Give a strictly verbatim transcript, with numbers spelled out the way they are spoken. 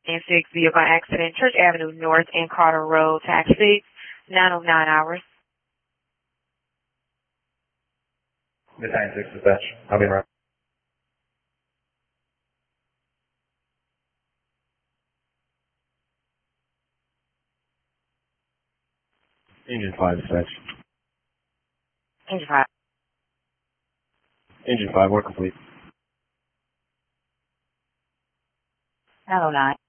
and six, vehicle accident, Church Avenue North and Carter Road, tax six, nine oh nine hours. Midnight six dispatch. I'll be around. Engine five dispatch. Engine five. Engine five, work complete. nine oh nine.